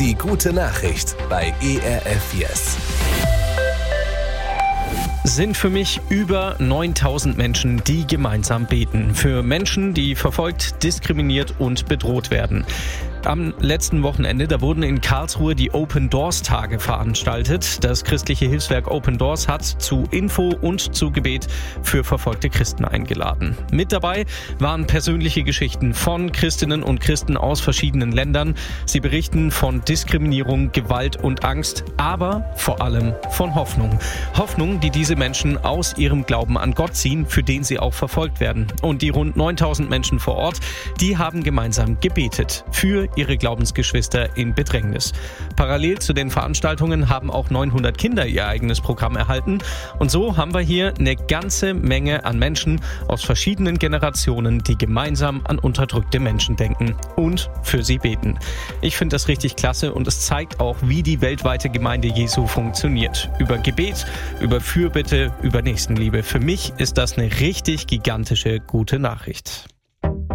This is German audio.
Die gute Nachricht bei ERF Yes. Sind für mich über 9000 Menschen, die gemeinsam beten. Für Menschen, die verfolgt, diskriminiert und bedroht werden. Am letzten Wochenende, da wurden in Karlsruhe die Open Doors Tage veranstaltet. Das christliche Hilfswerk Open Doors hat zu Info und zu Gebet für verfolgte Christen eingeladen. Mit dabei waren persönliche Geschichten von Christinnen und Christen aus verschiedenen Ländern. Sie berichten von Diskriminierung, Gewalt und Angst, aber vor allem von Hoffnung. Hoffnung, die diese Menschen aus ihrem Glauben an Gott ziehen, für den sie auch verfolgt werden. Und die rund 9000 Menschen vor Ort, die haben gemeinsam gebetet für ihre Glaubensgeschwister in Bedrängnis. Parallel zu den Veranstaltungen haben auch 900 Kinder ihr eigenes Programm erhalten. Und so haben wir hier eine ganze Menge an Menschen aus verschiedenen Generationen, die gemeinsam an unterdrückte Menschen denken und für sie beten. Ich finde das richtig klasse und es zeigt auch, wie die weltweite Gemeinde Jesu funktioniert. Über Gebet, über Fürbitte, über Nächstenliebe. Für mich ist das eine richtig gigantische gute Nachricht.